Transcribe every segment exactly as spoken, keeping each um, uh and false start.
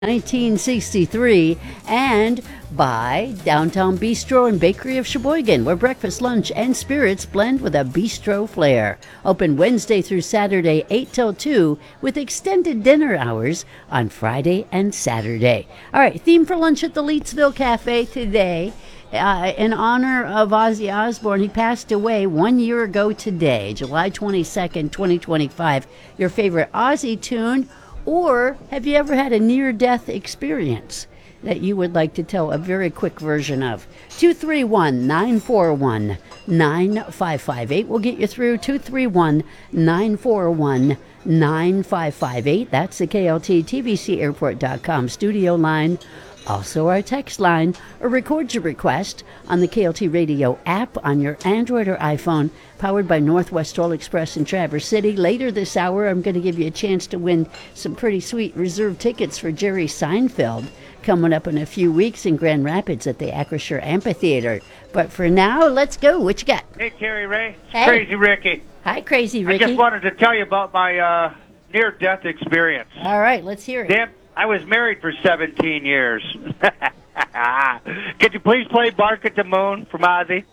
nineteen sixty-three, and by Downtown Bistro and Bakery of Sheboygan, where breakfast, lunch, and spirits blend with a bistro flair. Open Wednesday through Saturday, eight till two, with extended dinner hours on Friday and Saturday. All right, theme for lunch at the Leetsville Cafe today. Uh, in honor of Ozzy Osbourne, he passed away one year ago today, July twenty-second, twenty twenty-five. Your favorite Ozzy tune? Or have you ever had a near-death experience that you would like to tell a very quick version of? two three one, nine four one, nine five five eight will get you through. two three one, nine four one, nine five five eight. That's the K L T T V C airport dot com studio line. Also our text line, or record your request on the K L T Radio app on your Android or iPhone, powered by Northwest Toll Express in Traverse City. Later this hour, I'm going to give you a chance to win some pretty sweet reserve tickets for Jerry Seinfeld coming up in a few weeks in Grand Rapids at the Acrisure Amphitheater. But for now, let's go. What you got? Hey, Terry Ray. It's Hey. Crazy Ricky. Hi, Crazy Ricky. I just wanted to tell you about my uh, near-death experience. All right, let's hear it. Damn, I was married for seventeen years. Could you please play Bark at the Moon from Ozzy?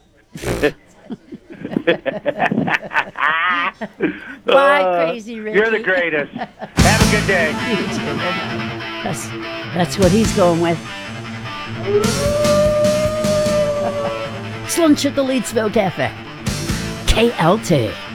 Bye, Uh, Crazy Ricky. You're the greatest. Have a good day. You too. That's, that's what he's going with. It's lunch at the Leetsville Cafe. K L T.